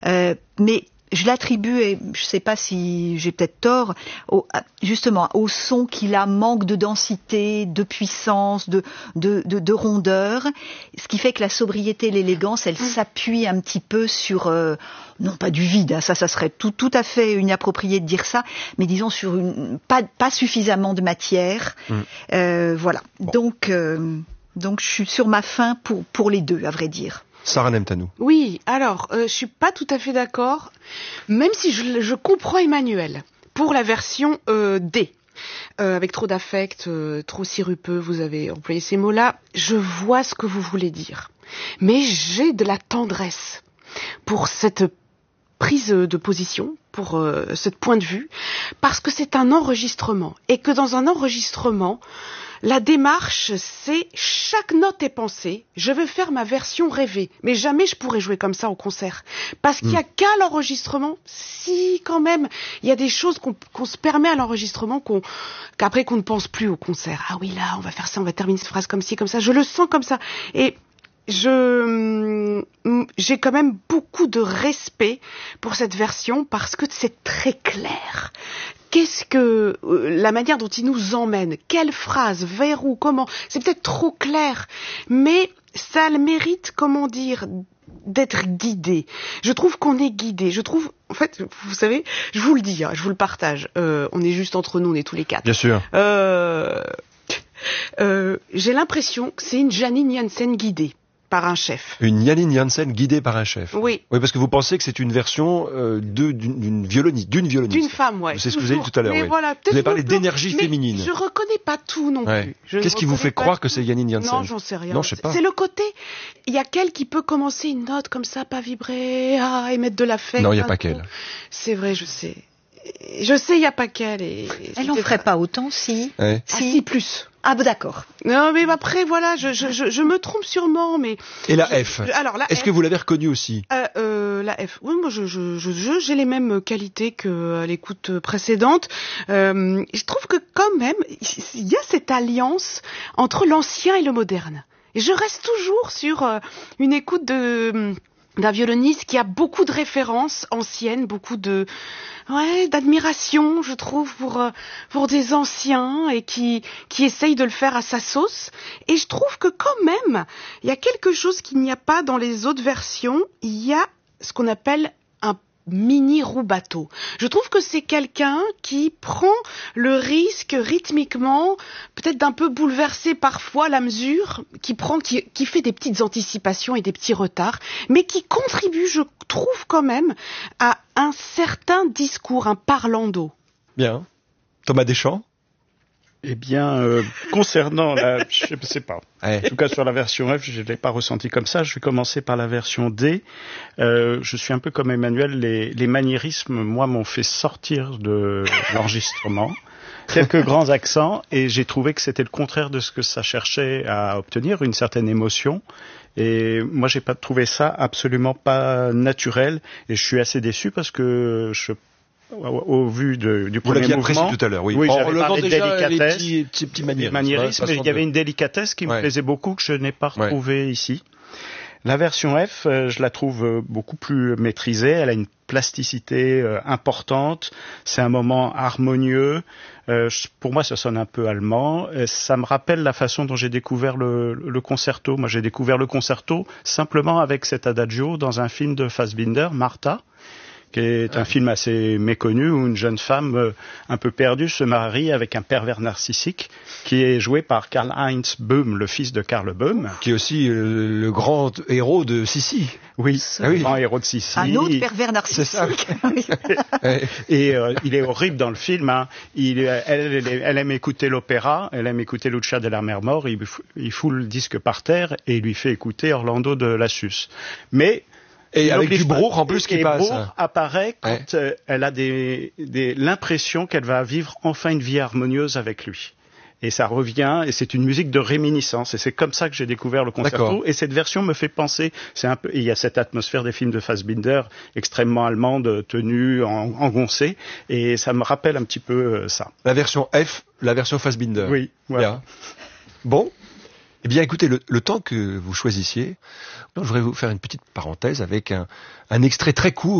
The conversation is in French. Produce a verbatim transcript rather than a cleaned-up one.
Euh, mais je l'attribue, et je ne sais pas si j'ai peut-être tort, au, justement au son qui là manque de densité, de puissance, de, de, de, de rondeur, ce qui fait que la sobriété et l'élégance, elles s'appuient un petit peu sur, euh, non pas du vide, hein, ça, ça serait tout, tout à fait inapproprié de dire ça, mais disons sur une, pas, pas suffisamment de matière, mmh. euh, voilà. Bon. Donc, euh, donc je suis sur ma faim pour, pour les deux, à vrai dire. Sarah Nemtanou. Oui, alors, euh, je suis pas tout à fait d'accord, même si je, je comprends Emmanuel, pour la version euh, D. Euh, avec trop d'affect, euh, trop sirupeux, vous avez employé ces mots-là, je vois ce que vous voulez dire. Mais j'ai de la tendresse pour cette prise de position, pour euh, ce point de vue, parce que c'est un enregistrement, et que dans un enregistrement, la démarche, c'est chaque note est pensée. Je veux faire ma version rêvée, mais jamais je pourrais jouer comme ça au concert, parce qu'il y a mmh. qu'à l'enregistrement. Si quand même, il y a des choses qu'on, qu'on se permet à l'enregistrement, qu'on, qu'après qu'on ne pense plus au concert. Ah oui, là, on va faire ça, on va terminer cette phrase comme ci, comme ça. Je le sens comme ça, et je, j'ai quand même beaucoup de respect pour cette version parce que c'est très clair. Qu'est-ce que euh, la manière dont il nous emmène, quelle phrase, vers où, comment, c'est peut-être trop clair, mais ça a le mérite, comment dire, d'être guidé. Je trouve qu'on est guidé. Je trouve, en fait, vous savez, je vous le dis, hein, je vous le partage. Euh, on est juste entre nous, on est tous les quatre. Bien sûr. Euh, euh, j'ai l'impression que c'est une Janine Jansen guidée par un chef. Une Janine Jansen guidée par un chef. Oui. Oui, parce que vous pensez que c'est une version euh, de, d'une, d'une violoniste, d'une violoniste. D'une femme, ouais. C'est ce que vous avez dit tout à l'heure. Mais oui. voilà, vous avez parlé d'énergie mais féminine. Je reconnais pas tout non ouais. plus. Je Qu'est-ce qui vous fait croire tout. que c'est Janine Jansen? Non, j'en sais rien. Non, je sais pas. C'est le côté. Il y a qu'elle qui peut commencer une note comme ça, pas vibrer, ah, et mettre de l'affect. Non, il n'y a pas qu'elle. C'est vrai, je sais. Je sais, il n'y a pas qu'elle. Et elle n'en ferait pas autant, si. Ouais. Si. Ah, si, plus. Ah, bah d'accord. Non, mais après, voilà, je, je, je, je me trompe sûrement, mais... Et la je, F je, alors, la Est-ce F, que vous l'avez reconnue aussi euh, euh, La F, oui, moi, je, je, je, je, j'ai les mêmes qualités qu'à l'écoute précédente. Euh, je trouve que quand même, il y a cette alliance entre l'ancien et le moderne. Et je reste toujours sur euh, une écoute de... d'un violoniste qui a beaucoup de références anciennes, beaucoup de ouais d'admiration, je trouve, pour pour des anciens et qui qui essaye de le faire à sa sauce. Et je trouve que quand même, il y a quelque chose qu'il n'y a pas dans les autres versions. Il y a ce qu'on appelle un mini roux-bateau. Je trouve que c'est quelqu'un qui prend le risque rythmiquement, peut-être d'un peu bouleverser parfois la mesure, qui prend, qui, qui fait des petites anticipations et des petits retards, mais qui contribue, je trouve quand même, à un certain discours, un parlando. Bien. Thomas Deschamps? Eh bien, euh, concernant la, je sais pas. Ouais. En tout cas, sur la version F, je ne l'ai pas ressenti comme ça. Je vais commencer par la version D. Euh, je suis un peu comme Emmanuel. Les, les maniérismes, moi, m'ont fait sortir de l'enregistrement. Quelques grands accents, et j'ai trouvé que c'était le contraire de ce que ça cherchait à obtenir, une certaine émotion. Et moi, j'ai pas trouvé ça absolument pas naturel. Et je suis assez déçu parce que je au vu de, du premier mouvement. Vous l'aviez apprécié tout à l'heure, oui. Oui, en j'avais parlé de délicatesse, les petits, petits maniérismes, maniérismes mais il y avait une délicatesse qui me ouais. plaisait beaucoup, que je n'ai pas retrouvée ouais. ici. La version F, je la trouve beaucoup plus maîtrisée, elle a une plasticité importante, c'est un moment harmonieux, euh, pour moi ça sonne un peu allemand, ça me rappelle la façon dont j'ai découvert le, le concerto. Moi j'ai découvert le concerto simplement avec cet adagio dans un film de Fassbinder, Martha, qui est un film assez méconnu où une jeune femme euh, un peu perdue se marie avec un pervers narcissique qui est joué par Karl-Heinz Böhm, le fils de Karl Böhm. Qui est aussi euh, le grand héros de Sissi. Oui, ah oui, le grand héros de Sissi. Un autre pervers narcissique. Et euh, il est horrible dans le film. Hein. Il, elle, elle, elle aime écouter l'opéra, elle aime écouter Lucia della Mermor, il, il fout le disque par terre et il lui fait écouter Orlando de Lassus. Mais Et avec du Bruch en plus et, qui et passe. Bruch apparaît quand ouais. euh, elle a des, des, l'impression qu'elle va vivre enfin une vie harmonieuse avec lui. Et ça revient, et c'est une musique de réminiscence. Et c'est comme ça que j'ai découvert le concerto. D'accord. Et cette version me fait penser, c'est un peu, il y a cette atmosphère des films de Fassbinder, extrêmement allemande, tenue, en, engoncée. Et ça me rappelle un petit peu euh, ça. La version F, la version Fassbinder. Oui, voilà. Bien. Bon. Eh bien, écoutez, le, le temps que vous choisissiez, je voudrais vous faire une petite parenthèse avec un, un extrait très court